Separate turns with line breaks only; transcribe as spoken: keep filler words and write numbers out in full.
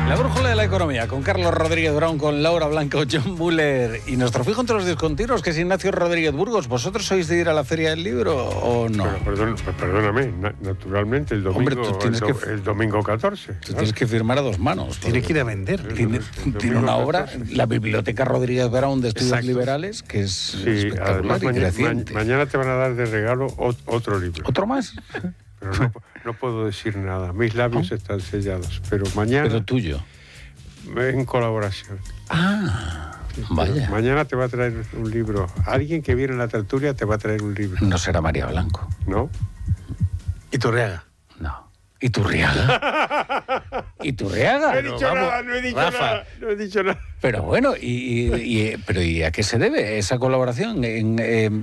La brújula de la economía, con Carlos Rodríguez Brown, con Laura Blanco, John Buller y nuestro fijo entre los discontinuos, que es Ignacio Rodríguez Burgos. ¿Vosotros sois de ir a la Feria del Libro o no?
Pero, perdón, perdóname, naturalmente, el domingo,
Hombre, tú tienes
el, do,
que,
el domingo catorce.
Tú tienes que firmar a dos manos.
Tiene que ir a vender.
Tiene, tiene una obra, la Biblioteca Rodríguez Brown de Estudios
Exacto.
Liberales, que es
Sí,
espectacular
además
y
mañana,
creciente.
ma, mañana te van a dar de regalo ot, otro libro.
¿Otro más?
Pero no, no puedo decir nada, mis labios
¿Oh?
están sellados, pero mañana...
Pero tuyo.
En colaboración.
Ah, vaya.
Mañana te va a traer un libro. Alguien que viene en la tertulia te va a traer un libro.
No será María Blanco.
¿No?
Iturriaga.
No. ¿Iturriaga? ¿Iturriaga?
No he dicho
vamos,
nada, no he dicho
Rafa.
nada. No he dicho nada.
Pero bueno, y, y, y, pero ¿y a qué se debe esa colaboración? En, en,